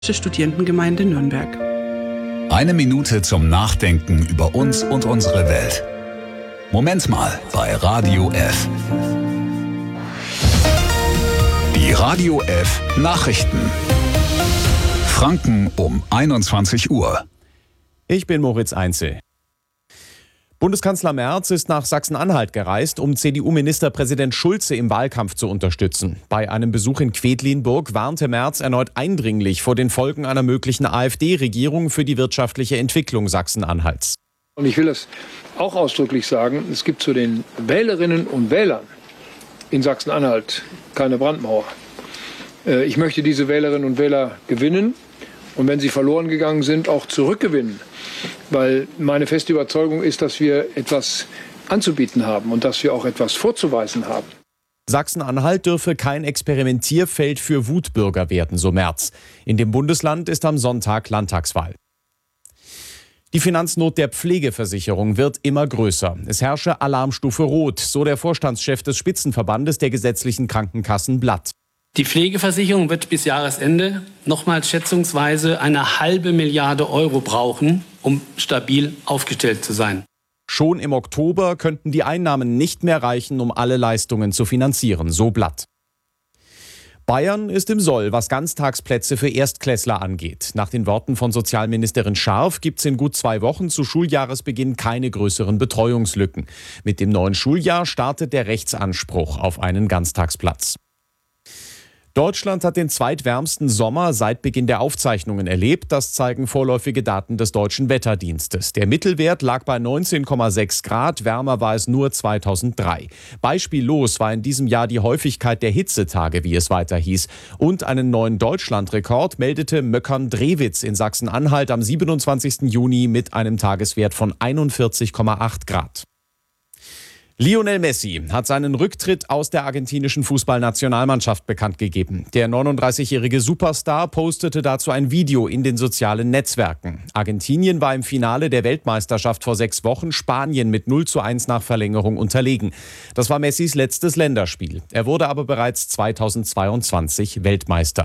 Studierendengemeinde Nürnberg. Eine Minute zum Nachdenken über uns und unsere Welt. Moment mal bei Radio F. Die Radio F Nachrichten. Franken um 21 Uhr. Ich bin Moritz Einzel. Bundeskanzler Merz ist nach Sachsen-Anhalt gereist, um CDU-Ministerpräsident Schulze im Wahlkampf zu unterstützen. Bei einem Besuch in Quedlinburg warnte Merz erneut eindringlich vor den Folgen einer möglichen AfD-Regierung für die wirtschaftliche Entwicklung Sachsen-Anhalts. Und ich will das auch ausdrücklich sagen, es gibt zu den Wählerinnen und Wählern in Sachsen-Anhalt keine Brandmauer. Ich möchte diese Wählerinnen und Wähler gewinnen und wenn sie verloren gegangen sind, auch zurückgewinnen. Weil meine feste Überzeugung ist, dass wir etwas anzubieten haben und dass wir auch etwas vorzuweisen haben. Sachsen-Anhalt dürfe kein Experimentierfeld für Wutbürger werden, so Merz. In dem Bundesland ist am Sonntag Landtagswahl. Die Finanznot der Pflegeversicherung wird immer größer. Es herrsche Alarmstufe Rot, so der Vorstandschef des Spitzenverbandes der gesetzlichen Krankenkassen Blatt. Die Pflegeversicherung wird bis Jahresende nochmals schätzungsweise 1,5 Milliarde Euro brauchen, um stabil aufgestellt zu sein. Schon im Oktober könnten die Einnahmen nicht mehr reichen, um alle Leistungen zu finanzieren, so Blatt. Bayern ist im Soll, was Ganztagsplätze für Erstklässler angeht. Nach den Worten von Sozialministerin Scharf gibt es in gut 2 Wochen zu Schuljahresbeginn keine größeren Betreuungslücken. Mit dem neuen Schuljahr startet der Rechtsanspruch auf einen Ganztagsplatz. Deutschland hat den zweitwärmsten Sommer seit Beginn der Aufzeichnungen erlebt. Das zeigen vorläufige Daten des Deutschen Wetterdienstes. Der Mittelwert lag bei 19,6 Grad. Wärmer war es nur 2003. Beispiellos war in diesem Jahr die Häufigkeit der Hitzetage, wie es weiter hieß. Und einen neuen Deutschlandrekord meldete Möckern-Drewitz in Sachsen-Anhalt am 27. Juni mit einem Tageswert von 41,8 Grad. Lionel Messi hat seinen Rücktritt aus der argentinischen Fußballnationalmannschaft bekannt gegeben. Der 39-jährige Superstar postete dazu ein Video in den sozialen Netzwerken. Argentinien war im Finale der Weltmeisterschaft vor 6 Wochen Spanien mit 0:1 nach Verlängerung unterlegen. Das war Messis letztes Länderspiel. Er wurde aber bereits 2022 Weltmeister.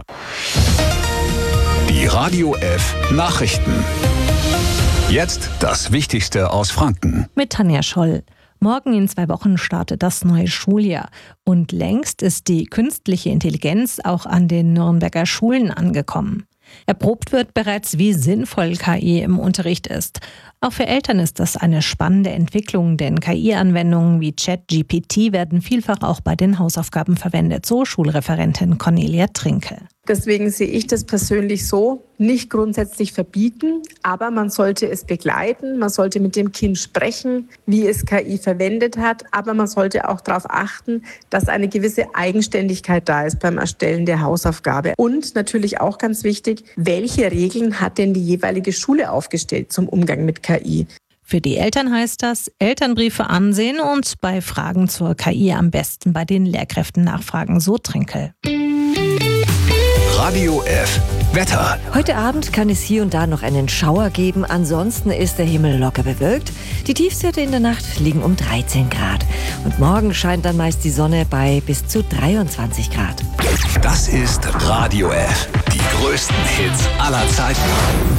Die Radio F Nachrichten. Jetzt das Wichtigste aus Franken. Mit Tanja Scholl. Morgen in 2 Wochen startet das neue Schuljahr. Und längst ist die künstliche Intelligenz auch an den Nürnberger Schulen angekommen. Erprobt wird bereits, wie sinnvoll KI im Unterricht ist. Auch für Eltern ist das eine spannende Entwicklung, denn KI-Anwendungen wie ChatGPT werden vielfach auch bei den Hausaufgaben verwendet, so Schulreferentin Cornelia Trinke. Deswegen sehe ich das persönlich so, nicht grundsätzlich verbieten, aber man sollte es begleiten, man sollte mit dem Kind sprechen, wie es KI verwendet hat, aber man sollte auch darauf achten, dass eine gewisse Eigenständigkeit da ist beim Erstellen der Hausaufgabe. Und natürlich auch ganz wichtig, welche Regeln hat denn die jeweilige Schule aufgestellt zum Umgang mit KI? Für die Eltern heißt das, Elternbriefe ansehen und bei Fragen zur KI am besten bei den Lehrkräften nachfragen, so Trinkel. Radio F Wetter. Heute Abend kann es hier und da noch einen Schauer geben. Ansonsten ist der Himmel locker bewölkt. Die Tiefstwerte in der Nacht liegen um 13 Grad. Und morgen scheint dann meist die Sonne bei bis zu 23 Grad. Das ist Radio F. Die größten Hits aller Zeiten.